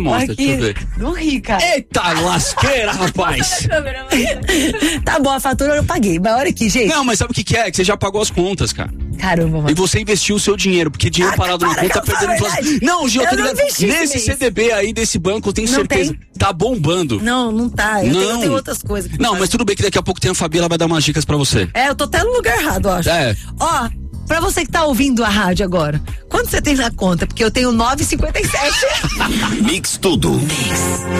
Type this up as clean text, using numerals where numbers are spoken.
mostra, aqui. deixa eu ver. Não ri, cara. Eita lasqueira, rapaz! Tá bom, a fatura eu paguei, mas olha aqui, gente. Não, mas sabe o que é? Que você já pagou as contas, cara. Caramba, mano. E você investiu o seu dinheiro, porque dinheiro parado na conta tá perdendo inflação. Não, Gil, eu tô ligado. Nesse CDB aí desse banco, eu tenho certeza. Tá bombando. Não tá. Eu tenho outras coisas. Não, mas tudo bem que daqui a pouco tem a Fabi, ela vai dar umas dicas pra você. Eu tô até no lugar errado, eu acho. Ó, pra você que tá ouvindo a rádio agora, quanto você tem na conta? Porque eu tenho 9,57. Mix Tudo. Mix.